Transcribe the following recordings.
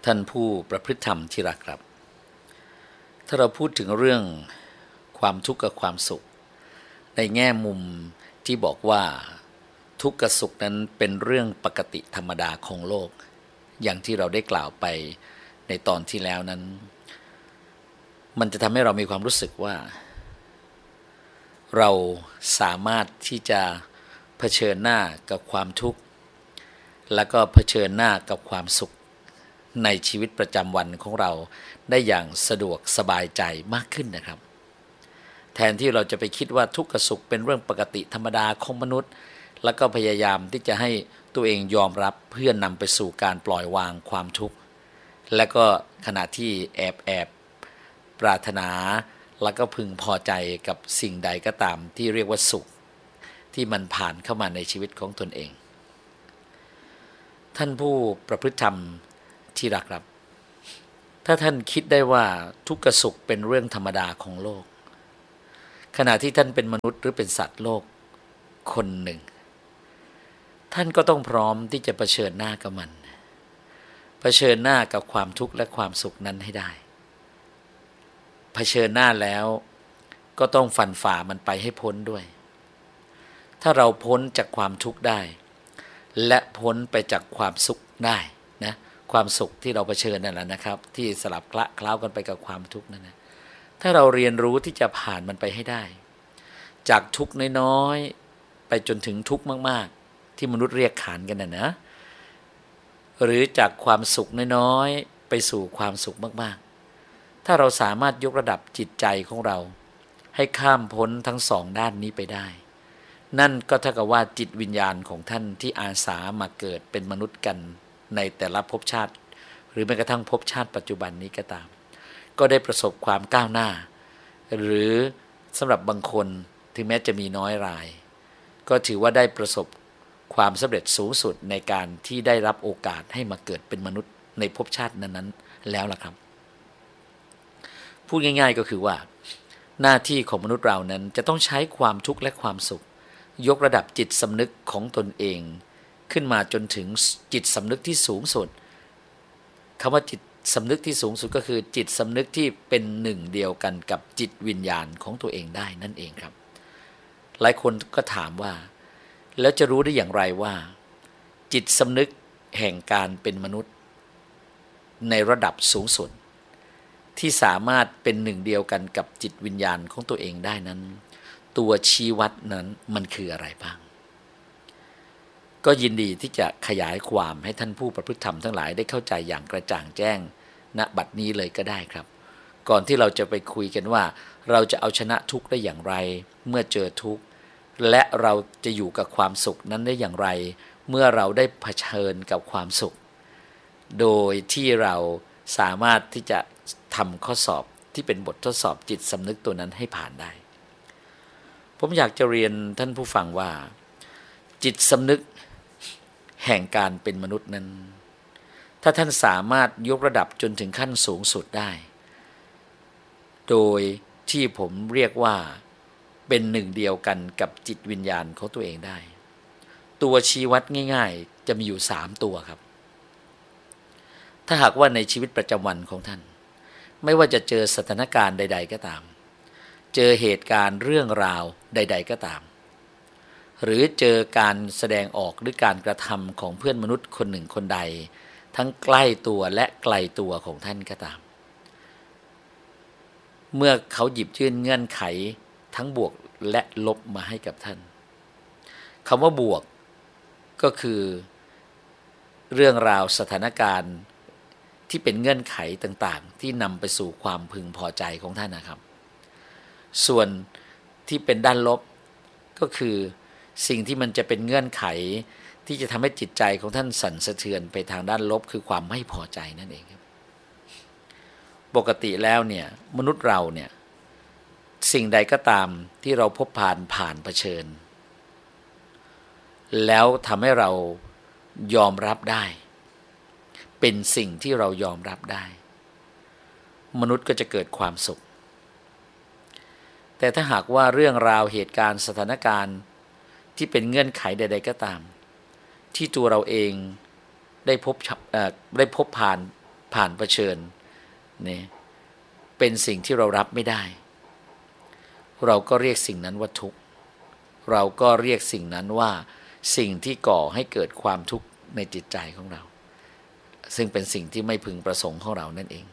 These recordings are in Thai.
ท่านผู้ประพฤติธรรมที่รักครับถ้าเราพูดถึงเรื่องความทุกข์กับความสุขในแง่มุมที่บอกว่าทุกข์กับสุขนั้นเป็นเรื่องปกติธรรมดาของโลกอย่างที่เราได้กล่าวไปในตอนที่แล้วนั้นมันจะทำให้เรามีความรู้สึกว่าเราสามารถที่จะเผชิญหน้ากับความทุกข์แล้วก็เผชิญหน้ากับความสุขในชีวิตประจำวันของเราได้อย่างสะดวกสบายใจมากขึ้นนะครับแทนที่เราจะไปคิดว่าทุกข์กับสุขเป็นเรื่องปกติธรรมดาของมนุษย์แล้วก็พยายามที่จะให้ตัวเองยอมรับเพื่อนำไปสู่การปล่อยวางความทุกข์และก็ขณะที่แอบปรารถนาแล้วก็พึงพอใจกับสิ่งใดก็ตามที่เรียกว่าสุขที่มันผ่านเข้ามาในชีวิตของตนเองท่านผู้ประพฤติธรรมที่รักครับถ้าท่านคิดได้ว่าทุกข์กับสุขเป็นเรื่องธรรมดาของโลกขณะที่ท่านเป็นมนุษย์หรือเป็นสัตว์โลกคนหนึ่งท่านก็ต้องพร้อมที่จะเผชิญหน้ากับมันเผชิญหน้ากับความทุกข์และความสุขนั้นให้ได้เผชิญหน้าแล้วก็ต้องฟันฝ่ามันไปให้พ้นด้วยถ้าเราพ้นจากความทุกข์ได้และพ้นไปจากความสุขได้นะความสุขที่เราเผชิญนั่นแหละนะครับที่สลับคละเคล้ากันไปกับความทุกข์นั่นนะถ้าเราเรียนรู้ที่จะผ่านมันไปให้ได้จากทุกข์น้อยๆไปจนถึงทุกข์มากๆที่มนุษย์เรียกขานกันนะหรือจากความสุขน้อยๆไปสู่ความสุขมากๆถ้าเราสามารถยกระดับจิตใจของเราให้ข้ามพ้นทั้งสองด้านนี้ไปได้นั่นก็เท่ากับว่าจิตวิญญาณของท่านที่อาสามาเกิดเป็นมนุษย์กันในแต่ละภพชาติหรือแม้กระทั่งภพชาติปัจจุบันนี้ก็ตามก็ได้ประสบความก้าวหน้าหรือสำหรับบางคนถึงแม้จะมีน้อยรายก็ถือว่าได้ประสบความสำเร็จสูงสุดในการที่ได้รับโอกาสให้มาเกิดเป็นมนุษย์ในภพชาตินั้นๆแล้วล่ะครับพูดง่ายๆก็คือว่าหน้าที่ของมนุษย์เรานั้นจะต้องใช้ความทุกข์และความสุขยกระดับจิตสำนึกของตนเองขึ้นมาจนถึงจิตสำนึกที่สูงสุดคำว่าจิตสำนึกที่สูงสุดก็คือจิตสำนึกที่เป็นหนึ่งเดียวกันกับจิตวิญญาณของตัวเองได้นั่นเองครับหลายคนก็ถามว่าแล้วจะรู้ได้อย่างไรว่าจิตสำนึกแห่งการเป็นมนุษย์ในระดับสูงสุดที่สามารถเป็นหนึ่งเดียวกันกับจิตวิญญาณของตัวเองได้นั้นตัวชี้วัดนั้นมันคืออะไรบ้างก็ยินดีที่จะขยายความให้ท่านผู้ประพฤติธรรมทั้งหลายได้เข้าใจอย่างกระจ่างแจ้งณบัดนี้เลยก็ได้ครับก่อนที่เราจะไปคุยกันว่าเราจะเอาชนะทุกข์ได้อย่างไรเมื่อเจอทุกข์และเราจะอยู่กับความสุขนั้นได้อย่างไรเมื่อเราได้เผชิญกับความสุขโดยที่เราสามารถที่จะทำข้อสอบที่เป็นบททดสอบจิตสำนึกตัวนั้นให้ผ่านได้ผมอยากจะเรียนท่านผู้ฟังว่าจิตสำนึกแห่งการเป็นมนุษย์นั้นถ้าท่านสามารถยกระดับจนถึงขั้นสูงสุดได้โดยที่ผมเรียกว่าเป็นหนึ่งเดียวกันกับจิตวิญญาณของตัวเองได้ตัวชี้วัดง่ายๆจะมีอยู่3ตัวครับถ้าหากว่าในชีวิตประจำวันของท่านไม่ว่าจะเจอสถานการณ์ใดๆก็ตามเจอเหตุการณ์เรื่องราวใดๆก็ตามหรือเจอการแสดงออกหรือการกระทำของเพื่อนมนุษย์คนหนึ่งคนใดทั้งใกล้ตัวและไกลตัวของท่านก็ตามเมื่อเขาหยิบยื่นเงื่อนไขทั้งบวกและลบมาให้กับท่านคำว่าบวกก็คือเรื่องราวสถานการณ์ที่เป็นเงื่อนไขต่างๆที่นำไปสู่ความพึงพอใจของท่านนะครับส่วนที่เป็นด้านลบก็คือสิ่งที่มันจะเป็นเงื่อนไขที่จะทำให้จิตใจของท่านสั่นสะเทือนไปทางด้านลบคือความไม่พอใจนั่นเองครับปกติแล้วเนี่ยมนุษย์เราเนี่ยสิ่งใดก็ตามที่เราพบผ่านเผชิญแล้วทำให้เรายอมรับได้เป็นสิ่งที่เรายอมรับได้มนุษย์ก็จะเกิดความสุขแต่ถ้าหากว่าเรื่องราวเหตุการณ์สถานการณ์ที่เป็นเงื่อนไขใดๆก็ตามที่ตัวเราเองได้พบผ่านผ่านเผชิญเนี่ยเป็นสิ่งที่เรารับไม่ได้เราก็เรียกสิ่งนั้นว่าทุกข์เราก็เรียกสิ่งนั้นว่าสิ่งที่ก่อให้เกิดความทุกข์ในจิตใจของเราซึ่งเป็นสิ่งที่ไม่พึงประสงค์ของเรานั่นเอง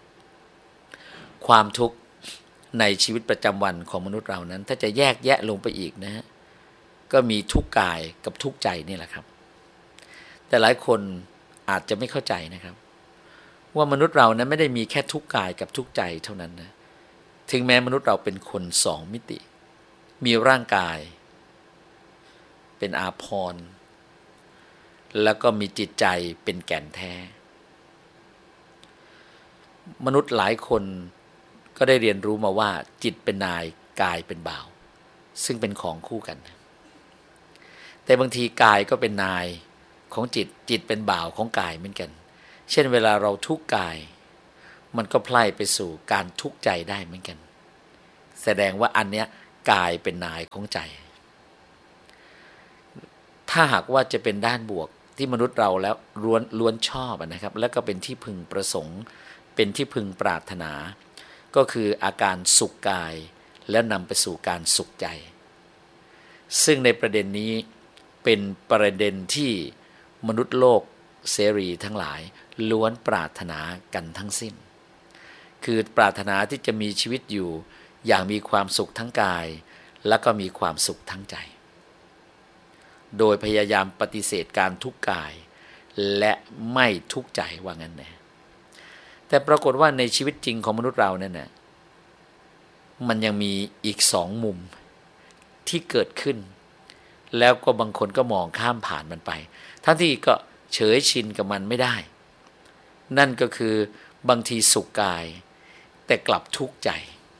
ความทุกข์ในชีวิตประจำวันของมนุษย์เรานั้นถ้าจะแยกแยะลงไปอีกนะฮะก็มีทุกข์กายกับทุกข์ใจนี่แหละครับแต่หลายคนอาจจะไม่เข้าใจนะครับว่ามนุษย์เรานั้นไม่ได้มีแค่ทุกข์กายกับทุกข์ใจเท่านั้นนะถึงแม้มนุษย์เราเป็นคนสองมิติมีร่างกายเป็นอาภรณ์แล้วก็มีจิตใจเป็นแก่นแท้มนุษย์หลายคนก็ได้เรียนรู้มาว่าจิตเป็นนายกายเป็นบ่าวซึ่งเป็นของคู่กันแต่บางทีกายก็เป็นนายของจิตจิตเป็นบ่าวของกายเหมือนกันเช่นเวลาเราทุกข์กายมันก็ไพล่ไปสู่การทุกข์ใจได้เหมือนกันแสดงว่าอันเนี้ยกายเป็นนายของใจถ้าหากว่าจะเป็นด้านบวกที่มนุษย์เราแล้วล้วนชอบนะครับแล้วก็เป็นที่พึงประสงค์เป็นที่พึงปรารถนาก็คืออาการสุขกายแล้วนำไปสู่การสุขใจซึ่งในประเด็นนี้เป็นประเด็นที่มนุษย์โลกเสรีทั้งหลายล้วนปรารถนากันทั้งสิ้นคือปรารถนาที่จะมีชีวิตอยู่อย่างมีความสุขทั้งกายและก็มีความสุขทั้งใจโดยพยายามปฏิเสธการทุกข์กายและไม่ทุกข์ใจว่างั้นนะแต่ปรากฏว่าในชีวิตจริงของมนุษย์เราเนี่ยนะมันยังมีอีกสองมุมที่เกิดขึ้นแล้วก็บางคนก็มองข้ามผ่านมันไปทั้งที่ก็เฉยชินกับมันไม่ได้นั่นก็คือบางทีสุขกายแต่กลับทุกข์ใจ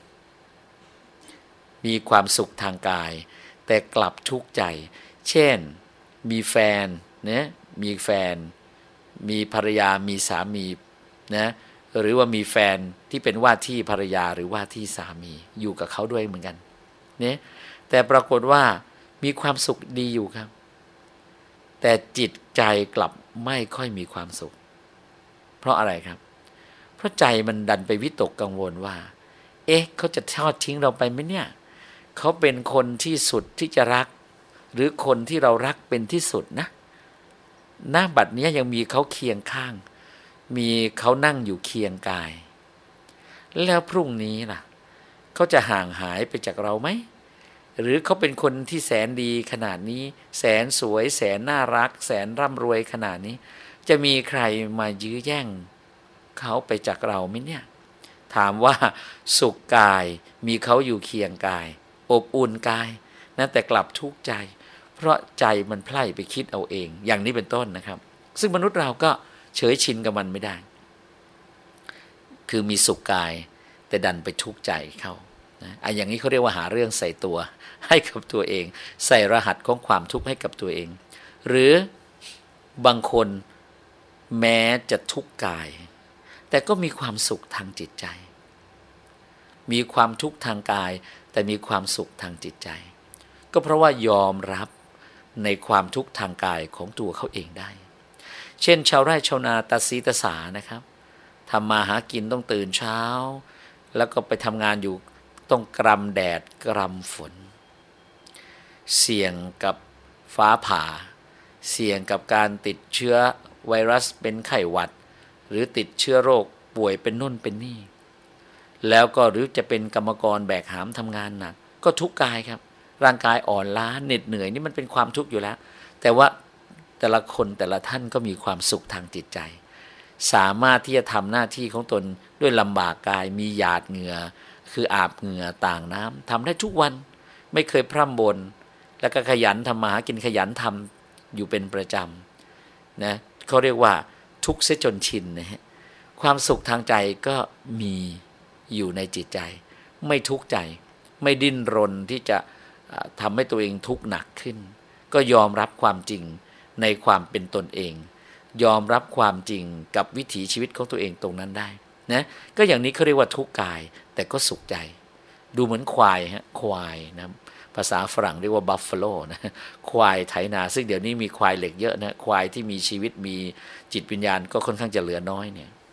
มีความสุขทางกายแต่กลับทุกข์ใจเช่นมีแฟนนะมีแฟนมีภรรยามีสามีนะหรือว่ามีแฟนที่เป็นว่าที่ภรรยาหรือว่าที่สามีอยู่กับเขาด้วยเหมือนกันเนี่ยแต่ปรากฏว่ามีความสุขดีอยู่ครับแต่จิตใจกลับไม่ค่อยมีความสุขเพราะอะไรครับเพราะใจมันดันไปวิตกกังวลว่าเอ๊ะเขาจะทอดทิ้งเราไปไหมเนี่ยเขาเป็นคนที่สุดที่จะรักหรือคนที่เรารักเป็นที่สุดนะหน้าบัดนี้ยังมีเขาเคียงข้างมีเขานั่งอยู่เคียงกายแล้วพรุ่งนี้ล่ะเขาจะห่างหายไปจากเราไหมหรือเขาเป็นคนที่แสนดีขนาดนี้แสนสวยแสนน่ารักแสนร่ำรวยขนาดนี้จะมีใครมายื้อแย่งเขาไปจากเราไหมเนี่ยถามว่าสุขกายมีเขาอยู่เคียงกายอบอุ่นกายนะแต่กลับทุกข์ใจเพราะใจมันไพล่ไปคิดเอาเองอย่างนี้เป็นต้นนะครับซึ่งมนุษย์เราก็เฉยชินกับมันไม่ได้คือมีสุขกายแต่ดันไปทุกข์ใจเข้านะอย่างนี้เขาเรียกว่าหาเรื่องใส่ตัวให้กับตัวเองใส่รหัสของความทุกข์ให้กับตัวเองหรือบางคนแม้จะทุกข์กายแต่ก็มีความสุขทางจิตใจมีความทุกข์ทางกายแต่มีความสุขทางจิตใจก็เพราะว่ายอมรับในความทุกข์ทางกายของตัวเขาเองได้เช่นชาวไร่ชาวนาตาสีตาสานะครับทำมาหากินต้องตื่นเช้าแล้วก็ไปทำงานอยู่ต้องกรำแดดกรำฝนเสี่ยงกับฟ้าผ่าเสี่ยงกับการติดเชื้อไวรัสเป็นไข้หวัดหรือติดเชื้อโรคป่วยเป็นนู่นเป็นนี่แล้วก็หรือจะเป็นกรรมกรแบกหามทำงานหนักก็ทุกข์กายครับร่างกายอ่อนล้าเหน็ดเหนื่อยนี่มันเป็นความทุกข์อยู่แล้วแต่ว่าแต่ละคนแต่ละท่านก็มีความสุขทางจิตใจสามารถที่จะทำหน้าที่ของตนด้วยลำบากกายมีหยาดเหงื่อคืออาบเหงื่อต่างน้ำทำได้ทุกวันไม่เคยพร่ำบ่นแล้วก็ขยันทำมาหากินขยันทำอยู่เป็นประจำนะเขาเรียกว่าทุกข์เสียจนชินนะฮะความสุขทางใจก็มีอยู่ในจิตใจไม่ทุกข์ใจไม่ดิ้นรนที่จะทำให้ตัวเองทุกข์หนักขึ้นก็ยอมรับความจริงในความเป็นตนเองยอมรับความจริงกับวิถีชีวิตของตัวเองตรงนั้นได้นะก็อย่างนี้เขาเรียกว่าทุกข์กายแต่ก็สุขใจดูเหมือนควายฮะควายนะภาษาฝรั่งเรียกว่าบัฟฟาโลนะควายไถนาซึ่งเดี๋ยวนี้มีควายเหล็กเยอะนะควายที่มีชีวิตมีจิตวิญญาณก็ค่อนข้างจะเหลือน้อยเนี่ย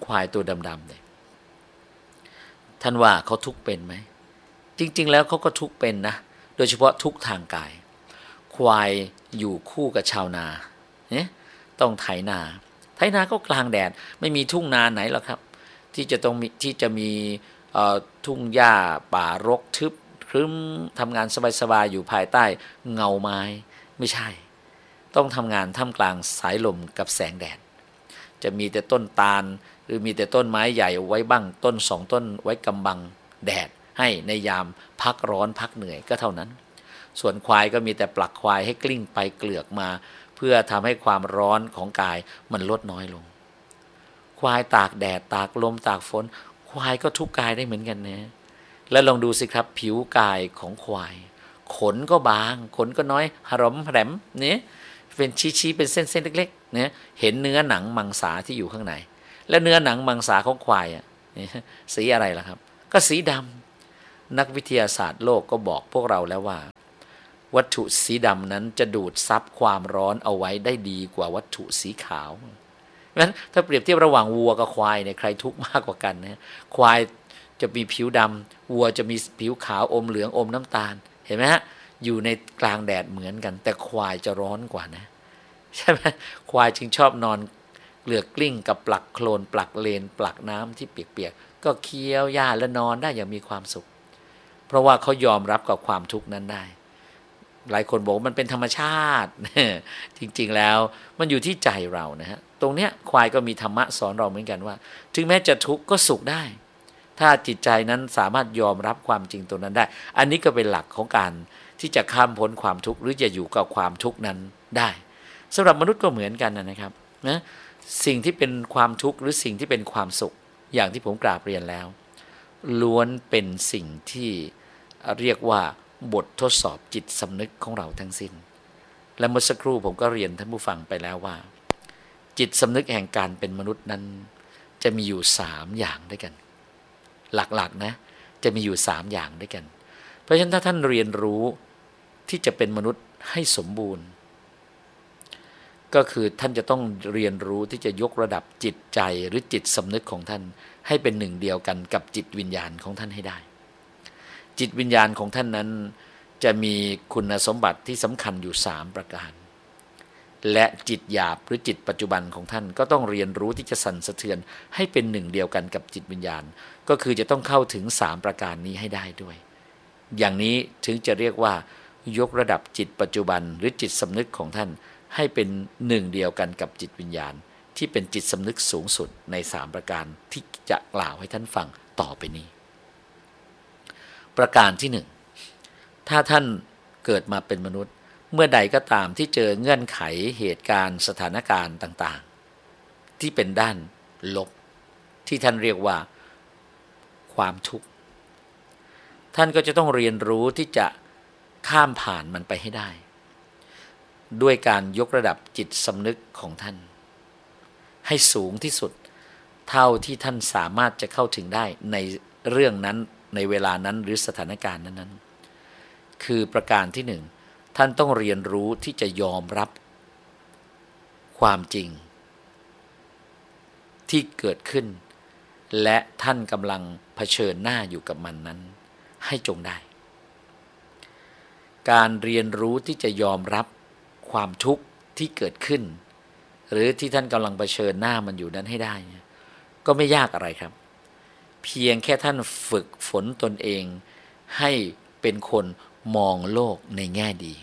ควายตัวดำๆเนี่ยท่านว่าเขาทุกข์เป็นไหมจริงๆแล้วเขาก็ทุกข์เป็นนะโดยเฉพาะทุกข์ทางกายควายอยู่คู่กับชาวนาเนี่ยต้องไถนาก็กลางแดดไม่มีทุ่งนาไหนหรอกครับที่จะมีทุ่งหญ้าป่ารกทึบครึ้มทำงานสบายๆอยู่ภายใต้เงาไม้ไม่ใช่ต้องทำงานท่ามกลางสายลมกับแสงแดดจะมีแต่ต้นตาลหรือมีแต่ต้นไม้ใหญ่ไว้บ้างต้น2 ต้นไว้กำบังแดดให้ในยามพักร้อนพักเหนื่อยก็เท่านั้นส่วนควายก็มีแต่ปลักควายให้กลิ้งไปเกลือกมาเพื่อทำให้ความร้อนของกายมันลดน้อยลงควายตากแดดตากลมตากฝนควายก็ทุกข์กายได้เหมือนกันนะแล้วลองดูสิครับผิวกายของควายขนก็บางขนก็น้อยหรอมแหลมเนี่ยเป็นชี้ๆเป็นเส้นๆเล็กๆเนี่ยเห็นเนื้อหนังมังสาที่อยู่ข้างในแล้วเนื้อหนังมังสาของควายสีอะไรล่ะครับก็สีดำนักวิทยาศาสตร์โลกก็บอกพวกเราแล้วว่าวัตถุสีดำนั้นจะดูดซับความร้อนเอาไว้ได้ดีกว่าวัตถุสีขาวเพราะฉะนั้นถ้าเปรียบเทียบระหว่างวัวกับควายเนี่ยใครทุกข์มากกว่ากันนะควายจะมีผิวดำวัวจะมีผิวขาวอมเหลืองอมน้ำตาลเห็นไหมฮะอยู่ในกลางแดดเหมือนกันแต่ควายจะร้อนกว่านะใช่ไหมควายจึงชอบนอนเกลือกกลิ้งกับปลักโคลนปลักเลนปลักน้ำที่เปียกๆก็เคี้ยวหญ้าและนอนได้อย่างมีความสุขเพราะว่าเขายอมรับกับความทุกข์นั้นได้หลายคนบอกมันเป็นธรรมชาติจริงๆแล้วมันอยู่ที่ใจเรานะฮะตรงเนี้ยควายก็มีธรรมะสอนเราเหมือนกันว่าถึงแม้จะทุกข์ก็สุขได้ถ้าจิตใจนั้นสามารถยอมรับความจริงตรงนั้นได้อันนี้ก็เป็นหลักของการที่จะข้ามพ้นความทุกข์หรือจะอยู่กับความทุกข์นั้นได้สำหรับมนุษย์ก็เหมือนกันนะครับนะสิ่งที่เป็นความทุกข์หรือสิ่งที่เป็นความสุขอย่างที่ผมกราบเรียนแล้วล้วนเป็นสิ่งที่เรียกว่าบททดสอบจิตสำนึกของเราทั้งสิ้นและเมื่อสักครู่ผมก็เรียนท่านผู้ฟังไปแล้วว่าจิตสำนึกแห่งการเป็นมนุษย์นั้นจะมีอยู่3อย่างด้วยกันหลักๆนะจะมีอยู่3อย่างด้วยกันเพราะฉะนั้นถ้าท่านเรียนรู้ที่จะเป็นมนุษย์ให้สมบูรณ์ก็คือท่านจะต้องเรียนรู้ที่จะยกระดับจิตใจหรือจิตสำนึกของท่านให้เป็นหนึ่งเดียวกันกับจิตวิญญาณของท่านให้ได้จิตวิญญาณของท่านนั้นจะมีคุณสมบัติที่สำคัญอยู่3ประการและจิตหยาบหรือจิตปัจจุบันของท่านก็ต้องเรียนรู้ที่จะสั่นสะเทือนให้เป็นหนึ่งเดียวกันกับจิตวิญญาณก็คือจะต้องเข้าถึง3ประการนี้ให้ได้ด้วยอย่างนี้ถึงจะเรียกว่ายกระดับจิตปัจจุบันหรือจิตสำนึกของท่านให้เป็นหนึ่งเดียวกันกับจิตวิญญาณที่เป็นจิตสำนึกสูงสุดใน3ประการที่จะกล่าวให้ท่านฟังต่อไปนี้ประการที่1ถ้าท่านเกิดมาเป็นมนุษย์เมื่อใดก็ตามที่เจอเงื่อนไขเหตุการณ์สถานการณ์ต่างๆที่เป็นด้านลบที่ท่านเรียกว่าความทุกข์ท่านก็จะต้องเรียนรู้ที่จะข้ามผ่านมันไปให้ได้ด้วยการยกระดับจิตสำนึกของท่านให้สูงที่สุดเท่าที่ท่านสามารถจะเข้าถึงได้ในเรื่องนั้นในเวลานั้นหรือสถานการณ์นั้นๆคือประการที่1ท่านต้องเรียนรู้ที่จะยอมรับความจริงที่เกิดขึ้นและท่านกำลังเผชิญหน้าอยู่กับมันนั้นให้จงได้การเรียนรู้ที่จะยอมรับความทุกข์ที่เกิดขึ้นหรือที่ท่านกำลังเผชิญหน้ามันอยู่นั้นให้ได้ก็ไม่ยากอะไรครับเพียงแค่ท่านฝึกฝนตนเองให้เป็นคนมองโลกในแง่ดี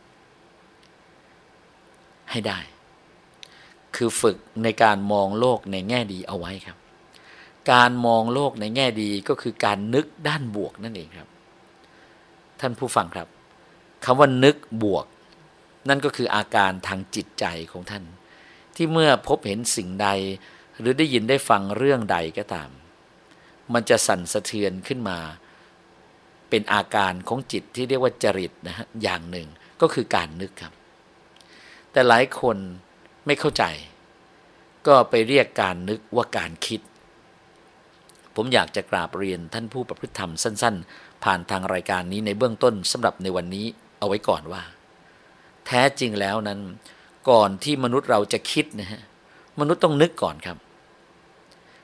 ให้ได้คือฝึกในการมองโลกในแง่ดีเอาไว้ครับการมองโลกในแง่ดีก็คือการนึกด้านบวกนั่นเองครับท่านผู้ฟังครับคำว่านึกบวกนั่นก็คืออาการทางจิตใจของท่านที่เมื่อพบเห็นสิ่งใดหรือได้ยินได้ฟังเรื่องใดก็ตามมันจะสั่นสะเทือนขึ้นมาเป็นอาการของจิตที่เรียกว่าจริตนะฮะอย่างหนึ่งก็คือการนึกครับแต่หลายคนไม่เข้าใจก็ไปเรียกการนึกว่าการคิดผมอยากจะกราบเรียนท่านผู้ประพฤติธรรมสั้นๆผ่านทางรายการนี้ในเบื้องต้นสำหรับในวันนี้เอาไว้ก่อนว่าแท้จริงแล้วนั้นก่อนที่มนุษย์เราจะคิดนะฮะมนุษย์ต้องนึกก่อนครับ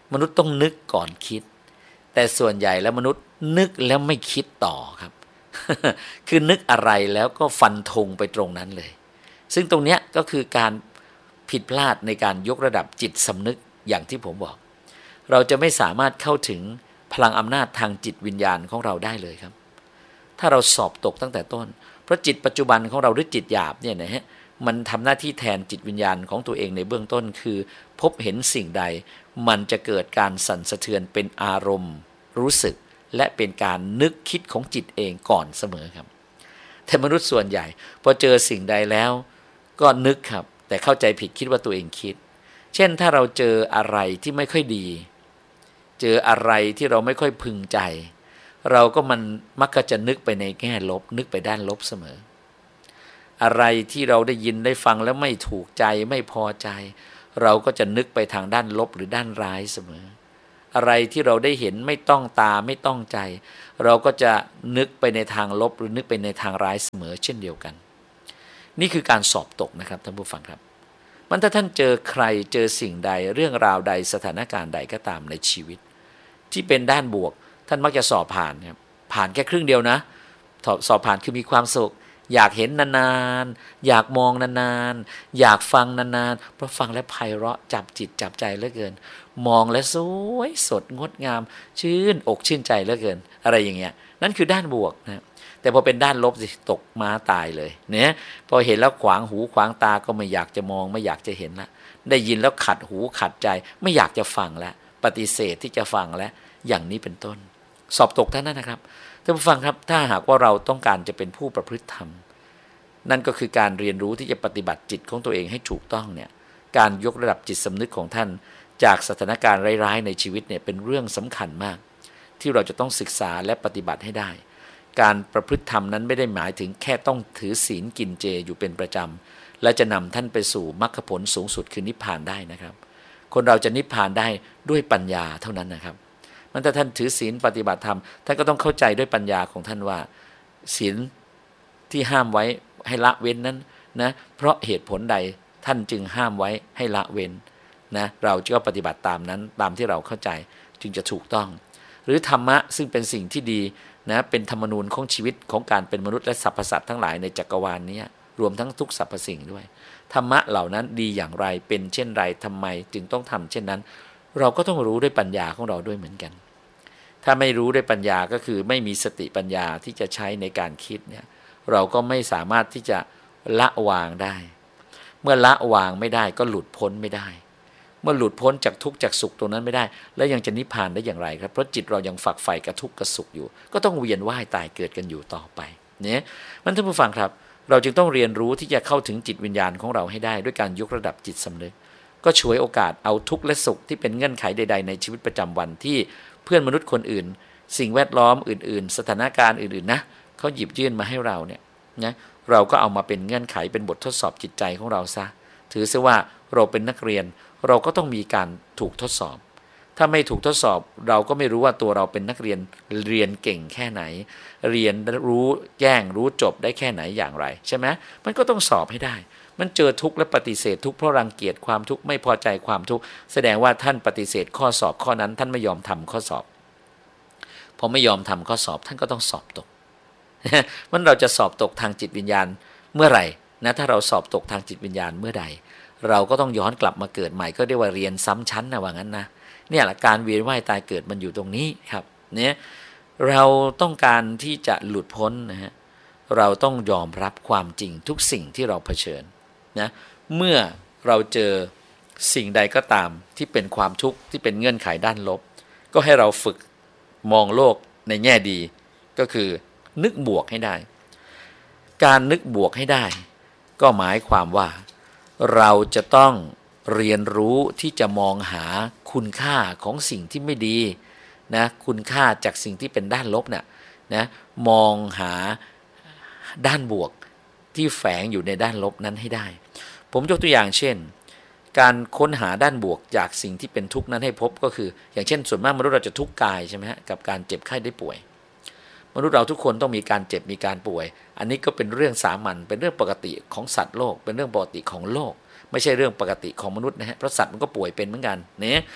มนุษย์ต้องนึกก่อนคิดแต่ส่วนใหญ่แล้วมนุษย์นึกแล้วไม่คิดต่อครับ คือนึกอะไรแล้วก็ฟันธงไปตรงนั้นเลยซึ่งตรงเนี้ยก็คือการผิดพลาดในการยกระดับจิตสำนึกอย่างที่ผมบอกเราจะไม่สามารถเข้าถึงพลังอำนาจทางจิตวิญญาณของเราได้เลยครับถ้าเราสอบตกตั้งแต่ต้นเพราะจิตปัจจุบันของเราหรือจิตหยาบเนี่ยนะฮะมันทำหน้าที่แทนจิตวิญญาณของตัวเองในเบื้องต้นคือพบเห็นสิ่งใดมันจะเกิดการสั่นสะเทือนเป็นอารมณ์รู้สึกและเป็นการนึกคิดของจิตเองก่อนเสมอครับแต่มนุษย์ส่วนใหญ่พอเจอสิ่งใดแล้วก็นึกครับแต่เข้าใจผิดคิดว่าตัวเองคิดเช่นถ้าเราเจออะไรที่ไม่ค่อยดีเจออะไรที่เราไม่ค่อยพึงใจเราก็มักจะนึกไปในแง่ลบนึกไปด้านลบเสมออะไรที่เราได้ยินได้ฟังแล้วไม่ถูกใจไม่พอใจเราก็จะนึกไปทางด้านลบหรือด้านร้ายเสมออะไรที่เราได้เห็นไม่ต้องตาไม่ต้องใจเราก็จะนึกไปในทางลบหรือนึกไปในทางร้ายเสมอเช่นเดียวกันนี่คือการสอบตกนะครับท่านผู้ฟังครับมันถ้าท่านเจอใครเจอสิ่งใดเรื่องราวใดสถานการณ์ใดก็ตามในชีวิตที่เป็นด้านบวกท่านมักจะสอบผ่านครับผ่านแค่ครึ่งเดียวนะสอบผ่านคือมีความสุขอยากเห็นนานๆอยากมองนานๆอยากฟังนานๆเพราะฟังแล้วไพเราะจับจิตจับใจเหลือเกินมองแล้วสวยสดงดงามชื่นอกชื่นใจเหลือเกินอะไรอย่างเงี้ยนั่นคือด้านบวกนะแต่พอเป็นด้านลบสิตกม้าตายเลยเนี่ยพอเห็นแล้วขวางหูขวางตาก็ไม่อยากจะมองไม่อยากจะเห็นละได้ยินแล้วขัดหูขัดใจไม่อยากจะฟังแล้วปฏิเสธที่จะฟังแล้วอย่างนี้เป็นต้นสอบตกท่านนั้นนะครับท่านผู้ฟังครับถ้าหากว่าเราต้องการจะเป็นผู้ประพฤติธรรมนั่นก็คือการเรียนรู้ที่จะปฏิบัติจิตของตัวเองให้ถูกต้องเนี่ยการยกระดับจิตสำนึกของท่านจากสถานการณ์ร้ายๆในชีวิตเนี่ยเป็นเรื่องสำคัญมากที่เราจะต้องศึกษาและปฏิบัติให้ได้การประพฤติธรรมนั้นไม่ได้หมายถึงแค่ต้องถือศีลกินเจอยู่เป็นประจำและจะนำท่านไปสู่มรรคผลสูงสุดคือนิพพานได้นะครับคนเราจะนิพพานได้ด้วยปัญญาเท่านั้นนะครับมันถ้าท่านถือศีลปฏิบัติธรรมท่านก็ต้องเข้าใจด้วยปัญญาของท่านว่าศีลที่ห้ามไว้ให้ละเว้นนั้นนะเพราะเหตุผลใดท่านจึงห้ามไว้ให้ละเว้นนะเราก็ปฏิบัติตามนั้นตามที่เราเข้าใจจึงจะถูกต้องหรือธรรมะซึ่งเป็นสิ่งที่ดีนะเป็นธรรมนูญของชีวิตของการเป็นมนุษย์และสรรพสัตว์ทั้งหลายในจักรวาลนี้รวมทั้งทุกสรรพสิ่งด้วยธรรมะเหล่านั้นดีอย่างไรเป็นเช่นไรทำไมจึงต้องทำเช่นนั้นเราก็ต้องรู้ด้วยปัญญาของเราด้วยเหมือนกันถ้าไม่รู้ด้วยปัญญาก็คือไม่มีสติปัญญาที่จะใช้ในการคิดเนี่ยเราก็ไม่สามารถที่จะละวางได้เมื่อละวางไม่ได้ก็หลุดพ้นไม่ได้เมื่อหลุดพ้นจากทุกข์จากสุขตรงนั้นไม่ได้แล้วยังจะนิพพานได้อย่างไรครับเพราะจิตเรายังฝักใฝ่กับทุกข์กับสุขอยู่ก็ต้องเวียนว่ายตายเกิดกันอยู่ต่อไปเนี่ยมันท่านผู้ฟังครับเราจึงต้องเรียนรู้ที่จะเข้าถึงจิตวิญญาณของเราให้ได้ด้วยการยกระดับจิตสำนึกก็ฉวยโอกาสเอาทุกข์และสุขที่เป็นเงื่อนไขใดๆในชีวิตประจำวันที่เพื่อนมนุษย์คนอื่นสิ่งแวดล้อมอื่นๆสถานการณ์อื่นๆนะเขาหยิบยื่นมาให้เราเนี่ยนะเราก็เอามาเป็นเงื่อนไขเป็นบททดสอบจิตใจของเราซะถือซะว่าเราเป็นนักเรียนเราก็ต้องมีการถูกทดสอบถ้าไม่ถูกทดสอบเราก็ไม่รู้ว่าตัวเราเป็นนักเรียนเรียนเก่งแค่ไหนเรียนรู้แจ้งรู้จบได้แค่ไหนอย่างไรใช่ไหมมันก็ต้องสอบให้ได้มันเจอทุกข์และปฏิเสธทุกข์เพราะรังเกียจความทุกข์ไม่พอใจความทุกข์แสดงว่าท่านปฏิเสธข้อสอบข้อนั้นท่านไม่ยอมทำข้อสอบพอไม่ยอมทำข้อสอบท่านก็ต้องสอบตกมันเราจะสอบตกทางจิตวิญญาณเมื่อไหร่นะถ้าเราสอบตกทางจิตวิญญาณเมื่อใดเราก็ต้องย้อนกลับมาเกิดใหม่ก็เรียกว่าเรียนซ้ำชั้นนะว่างั้นนะเนี่ยแหละการเวียนว่ายตายเกิดมันอยู่ตรงนี้ครับเนี่ยเราต้องการที่จะหลุดพ้นนะฮะเราต้องยอมรับความจริงทุกสิ่งที่เราเผชิญนะเมื่อเราเจอสิ่งใดก็ตามที่เป็นความทุกข์ที่เป็นเงื่อนไขด้านลบก็ให้เราฝึกมองโลกในแง่ดีก็คือนึกบวกให้ได้การนึกบวกให้ได้ก็หมายความว่าเราจะต้องเรียนรู้ที่จะมองหาคุณค่าของสิ่งที่ไม่ดีนะคุณค่าจากสิ่งที่เป็นด้านลบเนี่ยนะมองหาด้านบวกที่แฝงอยู่ในด้านลบนั้นให้ได้ผมยกตัวอย่างเช่นการค้นหาด้านบวกจากสิ่งที่เป็นทุกข์นั้นให้พบก็คืออย่างเช่นส่วนมากมนุษย์เราจะทุกข์กายใช่ไหมฮะกับการเจ็บไข้ได้ป่วยมนุษย์เราทุกคนต้องมีการเจ็บมีการป่วยอันนี้ก็เป็นเรื่องสามัญเป็นเรื่องปกติของสัตว์โลกเป็นเรื่องปกติของโลกไม่ใช่เรื่องปกติของมนุษย์นะฮะเพราะสัตว์มันก็ป่วยเป็นเหมือนกันเนี่ย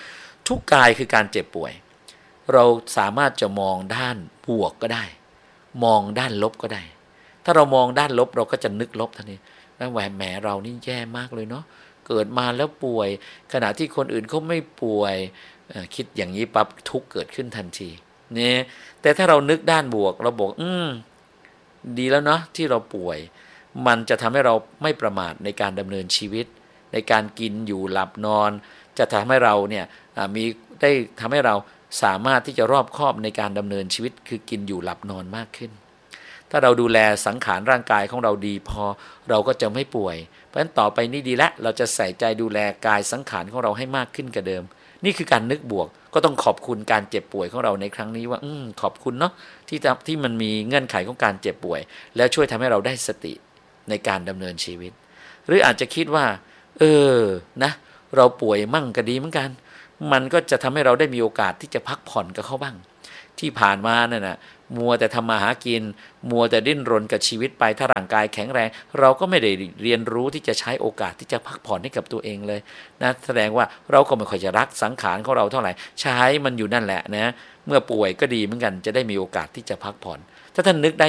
ทุกกายคือการเจ็บป่วยเราสามารถจะมองด้านบวกก็ได้มองด้านลบก็ได้ถ้าเรามองด้านลบเราก็จะนึกลบทันทีแล้วแหวแหมเรานี่แย่มากเลยเนาะเกิดมาแล้วป่วยขณะที่คนอื่นเขาไม่ป่วยคิดอย่างนี้ปั๊บทุกข์เกิดขึ้นทันทีเนี่ยแต่ถ้าเรานึกด้านบวกเราบอกดีแล้วเนาะที่เราป่วยมันจะทำให้เราไม่ประมาทในการดำเนินชีวิตในการกินอยู่หลับนอนจะทำให้เราเนี่ยได้ทำให้เราสามารถที่จะรอบคอบในการดำเนินชีวิตคือกินอยู่หลับนอนมากขึ้นถ้าเราดูแลสังขารร่างกายของเราดีพอเราก็จะไม่ป่วยเพราะฉะนั้นต่อไปนี้ดีละเราจะใส่ใจดูแลกายสังขารของเราให้มากขึ้นกว่าเดิมนี่คือการนึกบวกก็ต้องขอบคุณการเจ็บป่วยของเราในครั้งนี้ว่าขอบคุณเนาะที่มันมีเงื่อนไขของการเจ็บป่วยแล้วช่วยทำให้เราได้สติในการดำเนินชีวิตหรืออาจจะคิดว่านะเราป่วยมั่งก็ดีเหมือนกันมันก็จะทำให้เราได้มีโอกาสที่จะพักผ่อนกับเขาบ้างที่ผ่านมาเนี่ยนะมัวแต่ทำมาหากินมัวแต่ดิ้นรนกับชีวิตไปถ้าร่างกายแข็งแรงเราก็ไม่ได้เรียนรู้ที่จะใช้โอกาสที่จะพักผ่อนให้กับตัวเองเลยนะแสดงว่าเราก็ไม่ค่อยจะรักสังขารของเราเท่าไหร่ใช้มันอยู่นั่นแหละนะเมื่อป่วยก็ดีเหมือนกันจะได้มีโอกาสที่จะพักผ่อนถ้าท่านนึกได้